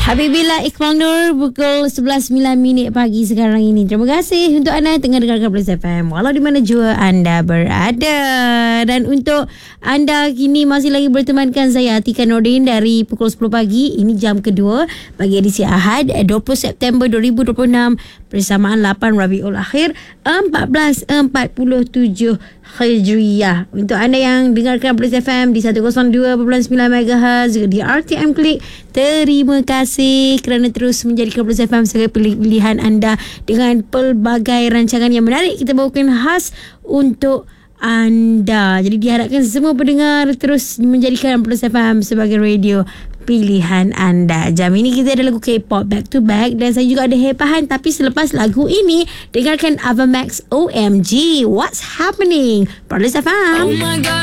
Habibillah Iqbal Nur pukul 11.09 pagi sekarang ini. Terima kasih untuk anda yang tengah dengarkan Plus FM walau di mana jua anda berada. Dan untuk anda kini masih lagi bertemankan saya Atika Nordin dari pukul 10 pagi. Ini jam kedua bagi edisi Ahad 20 September 2026 bersamaan 8 Rabiul Akhir 1447 Hijriyah. Untuk anda yang dengarkan Plus FM di 102.9 MHz di RTM Klik, terima kasih kerana terus menjadikan Plus FM sebagai pilihan anda dengan pelbagai rancangan yang menarik kita bawakan khas untuk anda. Jadi diharapkan semua pendengar terus menjadikan Plus FM sebagai radio pilihan anda. Jam ini kita ada lagu K-pop back to back dan saya juga ada hepahan. Tapi selepas lagu ini dengarkan Ava Max OMG What's Happening Plus FM. Oh my God.